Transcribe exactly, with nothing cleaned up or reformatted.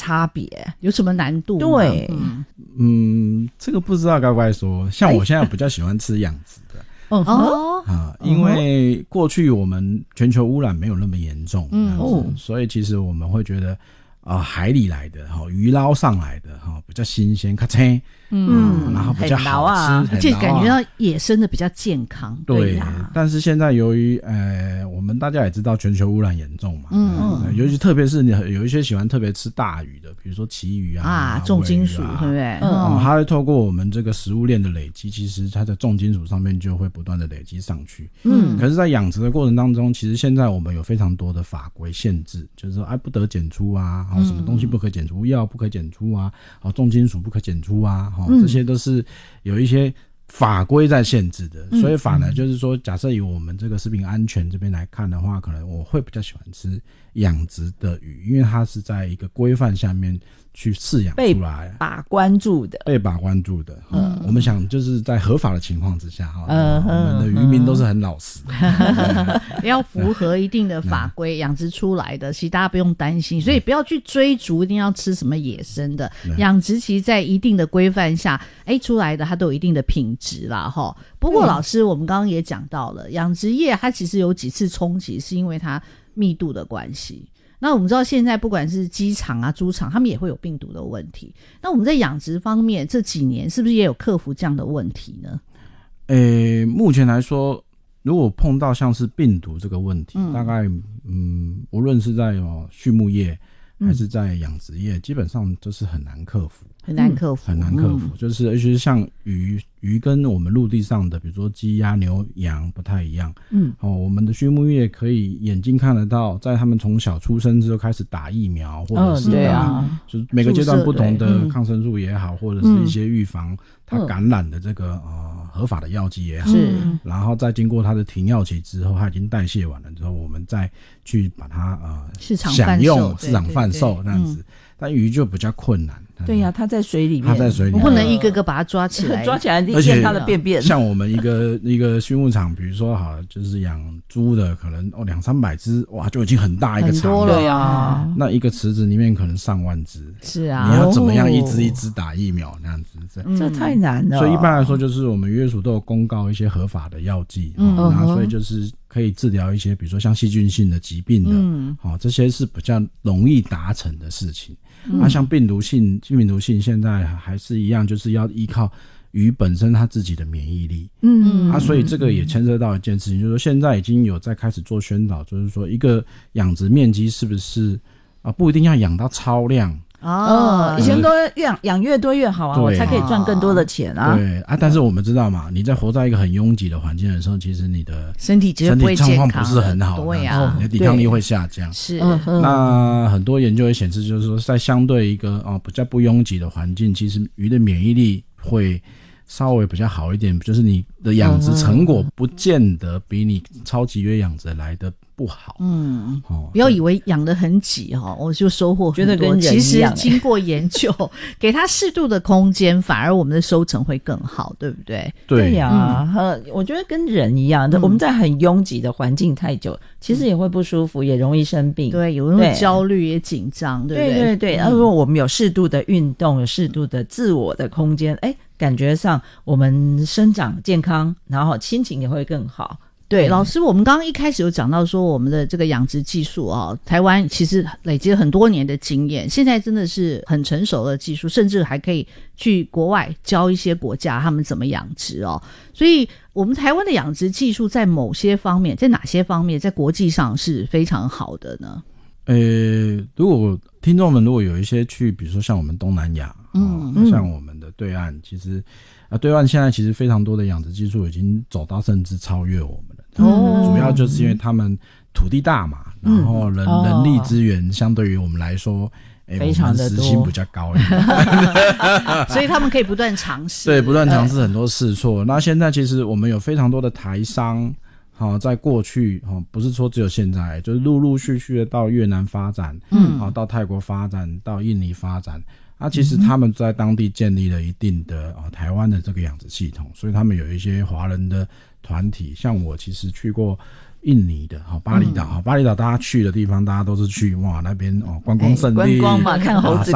差别？ 有什么难度吗？ 对， 嗯, 嗯这个不知道该不该说。像我现在比较喜欢吃养殖的。 哦啊，因为过去我们全球污染没有那么严重，嗯，所以其实我们会觉得啊、呃，海里来的哈，鱼捞上来的哈，比较新鲜，咔嚓，嗯，然后比较好吃， 啊、而且感觉到野生的比较健康， 对呀、啊。 但是现在由于呃，我们大家也知道全球污染严重嘛，嗯嗯，尤其特别是你有一些喜欢特别吃大鱼的，比如说旗鱼啊， 啊，重金属，对不对？ 嗯，哦、它会透过我们这个食物链的累积，其实它的重金属上面就会不断的累积上去。嗯，可是，在养殖的过程当中，其实现在我们有非常多的法规限制，就是说，哎，不得检出啊，哦，什么东西不可检出，药不可检出啊，哦，重金属不可检出啊，哦，这些都是有一些法规在限制的。所以反而就是说，假设以我们这个食品安全这边来看的话，可能我会比较喜欢吃养殖的鱼，因为它是在一个规范下面去饲养出来， 被把关住的， 被把关住的。嗯，我们想就是在合法的情况之下，哈、嗯，我们的渔民都是很老实， 嗯、要符合一定的法规养殖出来的，其实大家不用担心，所以不要去追逐一定要吃什么野生的，养殖其实在一定的规范下，哎，出来的它都有一定的品质啦，哈。不过老师，我们刚刚也讲到了，养殖业它其实有几次冲击，是因为它密度的关系。那我们知道现在不管是鸡场啊猪场，他们也会有病毒的问题，那我们在养殖方面这几年是不是也有克服这样的问题呢？ 诶，目前来说如果碰到像是病毒这个问题，嗯、大概嗯无论是在哦畜牧业还是在养殖业、嗯、基本上就是很难克服， 很难克服、 嗯、很难克服、嗯、就是尤其是像鱼鱼跟我们陆地上的比如说鸡鸭牛羊不太一样，嗯，哦，我们的畜牧业可以眼睛看得到，在他们从小出生之后开始打疫苗，或者是打、哦对啊、就是每个阶段不同的抗生素也好、嗯、或者是一些预防它感染的这个、嗯、呃合法的药剂也好，是，然后再经过它的停药期之后，它已经代谢完了之后，我们再去把它呃市场享用市场贩售这样子、嗯，但鱼就比较困难。 对呀、啊，它在水里面， 它在水里面， 我不能一个个把它抓起来， 抓起来见它的便便。 像我们一个一个畜牧场，比如说好了，就是养猪的，可能哦两三百只，哇，就已经很大一个场了， 很多了呀。 那一个池子里面可能上万只， 是啊， 你要怎么样一只一只打疫苗那样子？ 嗯、这太难了。 所以一般来说，就是我们渔业署都有公告一些合法的药剂，嗯，那、哦、所以就是可以治疗一些，比如说像细菌性的疾病的，嗯，哦，这些是比较容易达成的事情。那、嗯啊、像病毒性、病毒性现在还是一样，就是要依靠鱼本身它自己的免疫力。嗯，啊，所以这个也牵涉到一件事情，就是说现在已经有在开始做宣导，就是说一个养殖面积是不是啊，不一定要养到超量。 哦，以前都养养越多越好啊，我才可以赚更多的钱啊。 对啊，但是我们知道嘛，你在活在一个很拥挤的环境的时候，其实你的身体其实不会健康， 身体状况不是很好，对啊，你的抵抗力会下降。 是， 那很多研究也显示，就是说在相对一个哦比较不拥挤的环境，其实鱼的免疫力会稍微比较好一点，就是你的养殖成果不见得比你超级约养殖来的不好。嗯， 哦，不要以为养得很挤哈，我就收获很多， 觉得跟人一样。 其实经过研究，给它适度的空间，反而我们的收成会更好，对不对？ 对呀、啊嗯，我觉得跟人一样的、嗯，我们在很拥挤的环境太久，其实也会不舒服，也容易生病。 对，有那种焦虑也紧张，对不对？ 对对对。那、嗯、如果我们有适度的运动，有适度的自我的空间，哎，感觉上我们生长健康，然后心情也会更好。 对，老师，我们刚刚一开始有讲到说我们的这个养殖技术哦，台湾其实累积了很多年的经验，现在真的是很成熟的技术，甚至还可以去国外教一些国家他们怎么养殖哦。所以我们台湾的养殖技术在某些方面，在哪些方面在国际上是非常好的呢？ 呃，如果听众们如果有一些去，比如说像我们东南亚，嗯，哦、像我们的对岸，其实啊，对岸现在其实非常多的养殖技术已经走到甚至超越我们了。哦，主要就是因为他们土地大嘛，嗯、然后人、哦、人力资源相对于我们来说，欸、 非常的多， 时薪比较高一点， 所以他们可以不断尝试， 对，不断尝试很多试错。那现在其实我们有非常多的台商。好，在过去不是说只有现在，就是陆陆续续的到越南发展，嗯，好，到泰国发展，到印尼发展。啊，其实他们在当地建立了一定的啊台湾的这个养殖系统，所以他们有一些华人的团体，像我其实去过印尼的哈巴厘岛，哈巴厘岛大家去的地方，大家都是去哇那边哦观光胜地， 观光嘛，看猴子。